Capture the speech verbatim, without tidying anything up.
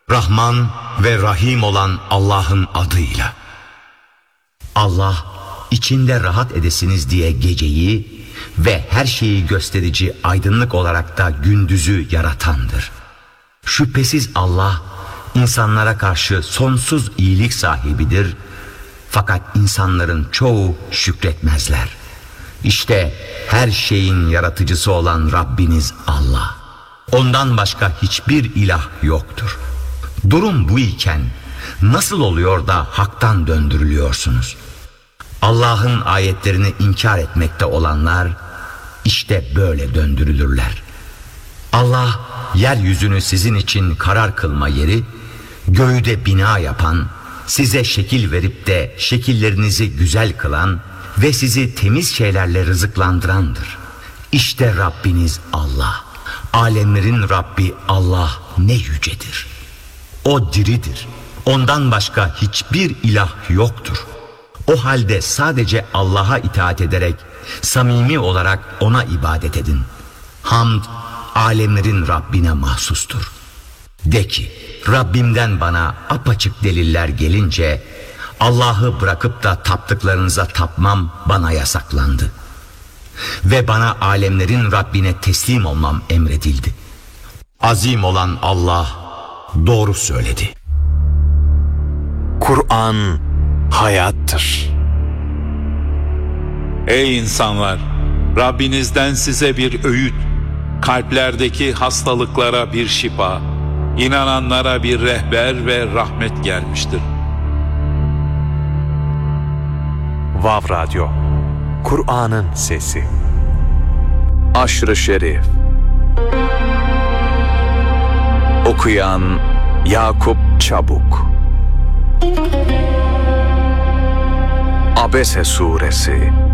Rahman ve Rahim olan Allah'ın adıyla. Allah, içinde rahat edesiniz diye geceyi ve her şeyi gösterici aydınlık olarak da gündüzü yaratandır. Şüphesiz Allah, insanlara karşı sonsuz iyilik sahibidir. Fakat insanların çoğu şükretmezler. İşte her şeyin yaratıcısı olan Rabbiniz Allah. Ondan başka hiçbir ilah yoktur. Durum bu iken nasıl oluyor da haktan döndürülüyorsunuz? Allah'ın ayetlerini inkar etmekte olanlar işte böyle döndürülürler. Allah yeryüzünü sizin için karar kılma yeri, göğü de bina yapan, size şekil verip de şekillerinizi güzel kılan ve sizi temiz şeylerle rızıklandırandır. İşte Rabbiniz Allah. Alemlerin Rabbi Allah ne yücedir. O diridir. Ondan başka hiçbir ilah yoktur. O halde sadece Allah'a itaat ederek samimi olarak ona ibadet edin. Hamd alemlerin Rabbine mahsustur. De ki, Rabbimden bana apaçık deliller gelince Allah'ı bırakıp da taptıklarınıza tapmam bana yasaklandı. Ve bana alemlerin Rabbine teslim olmam emredildi. Azim olan Allah doğru söyledi. Kur'an hayattır. Ey insanlar! Rabbinizden size bir öğüt, kalplerdeki hastalıklara bir şifa, inananlara bir rehber ve rahmet gelmiştir. Vav Radyo, Kur'an'ın sesi. Aşr-ı Şerif. Okuyan Yakup Çabuk. Abese Suresi.